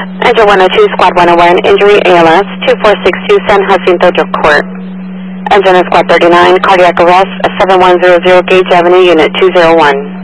Engine 102, Squad 101, injury ALS, 2462 San Jacinto Court. Engine is Squad 39, cardiac arrest, 7100 Gage Avenue, Unit 201.